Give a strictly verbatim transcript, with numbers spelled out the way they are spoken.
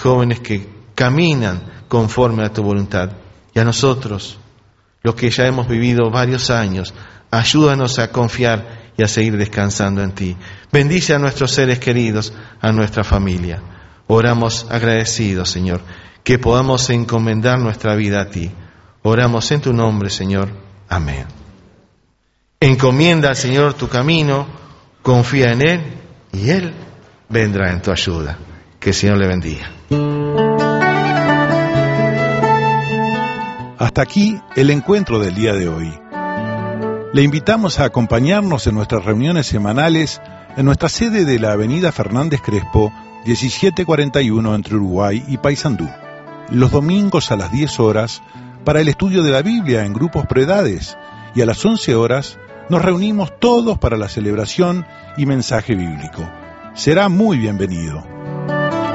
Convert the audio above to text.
jóvenes que caminan conforme a tu voluntad. Y a nosotros, los que ya hemos vivido varios años, ayúdanos a confiar y a seguir descansando en ti. Bendice a nuestros seres queridos, a nuestra familia. Oramos agradecidos, Señor, que podamos encomendar nuestra vida a ti. Oramos en tu nombre, Señor. Amén. Encomienda al Señor tu camino, confía en Él y Él vendrá en tu ayuda. Que el Señor le bendiga. Hasta aquí el encuentro del día de hoy. Le invitamos a acompañarnos en nuestras reuniones semanales en nuestra sede de la avenida Fernández Crespo, diecisiete cuarenta y uno entre Uruguay y Paysandú. Los domingos a las diez horas para el estudio de la Biblia en grupos por edades y a las once horas nos reunimos todos para la celebración y mensaje bíblico. Será muy bienvenido.